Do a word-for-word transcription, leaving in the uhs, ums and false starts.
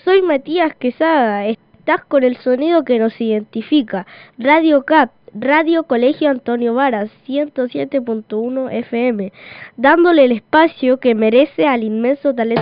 Soy Matías Quesada, estás con el sonido que nos identifica, Radio C A P, Radio Colegio Antonio Varas, ciento siete punto uno F M, dándole el espacio que merece al inmenso talento